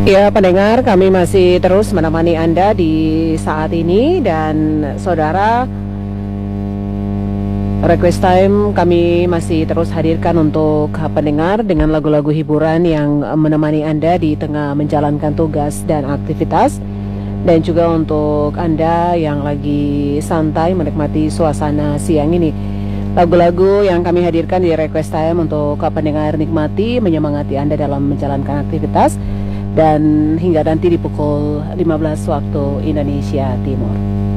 Ya, pendengar, kami masih terus menemani Anda di saat ini dan saudara, Request Time kami masih terus hadirkan untuk pendengar dengan lagu-lagu hiburan yang menemani Anda di tengah menjalankan tugas dan aktivitas, dan juga untuk Anda yang lagi santai menikmati suasana siang ini. Lagu-lagu yang kami hadirkan di Request Time untuk pendengar nikmati, menyemangati Anda dalam menjalankan aktivitas, dan hingga nanti di pukul 15 waktu Indonesia Timur.